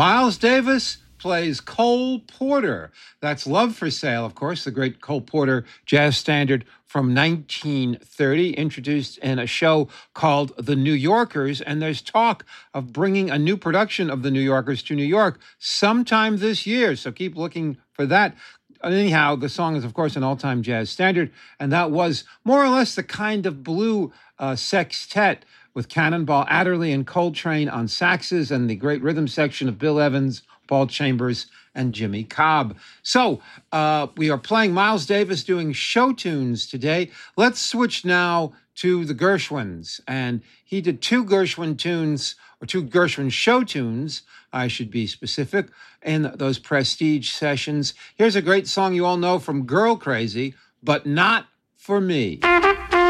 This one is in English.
Miles Davis plays Cole Porter. That's Love for Sale, of course, the great Cole Porter jazz standard from 1930, introduced in a show called The New Yorkers. And there's talk of bringing a new production of The New Yorkers to New York sometime this year. So keep looking for that. Anyhow, the song is, of course, an all-time jazz standard, and that was more or less the kind of blue sextet with Cannonball Adderley and Coltrane on saxes and the great rhythm section of Bill Evans, Paul Chambers, and Jimmy Cobb. So we are playing Miles Davis doing show tunes today. Let's switch now to the Gershwins. And he did two Gershwin tunes, or two Gershwin show tunes, I should be specific, in those Prestige sessions. Here's a great song you all know from Girl Crazy, But Not For Me.